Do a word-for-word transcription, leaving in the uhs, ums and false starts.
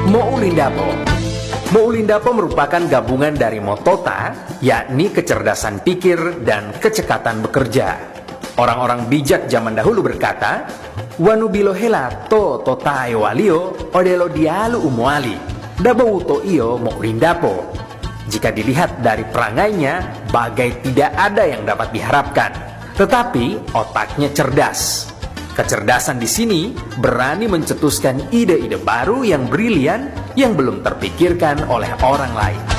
Moulindapo. Moulindapo merupakan gabungan dari motota, yakni kecerdasan pikir dan kecekatan bekerja. Orang-orang bijak zaman dahulu berkata, "Wanubilo hela to totae walio odelo dialu umuali, dabo uto iyo Moulindapo." Jika dilihat dari perangainya, bagai tidak ada yang dapat diharapkan. Tetapi otaknya cerdas. Kecerdasan di sini berani mencetuskan ide-ide baru yang brilian yang belum terpikirkan oleh orang lain.